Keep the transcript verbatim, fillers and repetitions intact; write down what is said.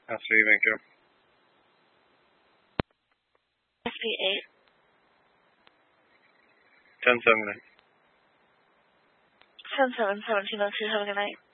S V, thank you. S V eight. ten seven. ten seven, seventeen oh two, have a good night.